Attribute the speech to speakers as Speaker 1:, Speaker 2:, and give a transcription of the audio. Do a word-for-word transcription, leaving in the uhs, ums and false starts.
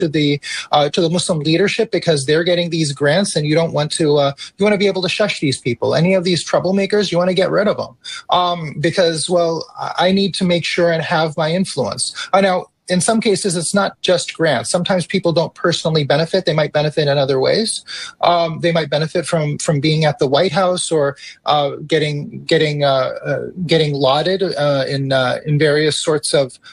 Speaker 1: to the uh, to the Muslim leadership because they're getting these grants, and you don't want to uh, you want to be able to shush these people. Any of these troublemakers, you want to get rid of them um, because, well, I need to make sure and have my influence. I know. In some cases, it's not just grants. Sometimes people don't personally benefit. They might benefit in other ways. Um, they might benefit from from being at the White House or uh, getting getting uh, uh, getting lauded uh, in uh, in various sorts of